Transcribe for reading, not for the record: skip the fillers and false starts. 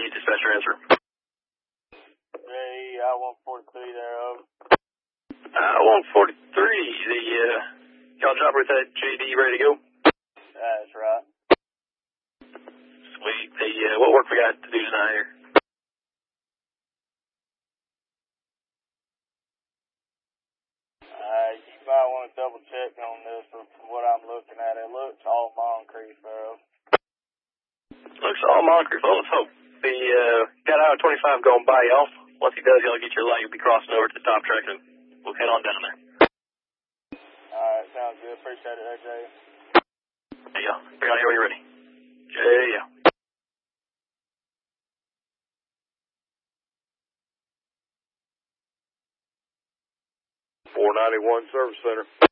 dispatcher answer. Hey, I-143 there, over. I-143, y'all chopper with that JD ready to go? That's right. Sweet. What work we got to do tonight here? You might want to double check on this, but from what I'm looking at, it looks all Moncrief, bro. Looks all Moncrief. Well, let's hope. Got I-25 going by y'all. Once he does, y'all get your light. You'll be crossing over to the top track, and we'll head on down there. Alright, sounds good. Appreciate it, AJ. Hey, y'all. Bring on here when you're ready. Yeah. 491 Service Center.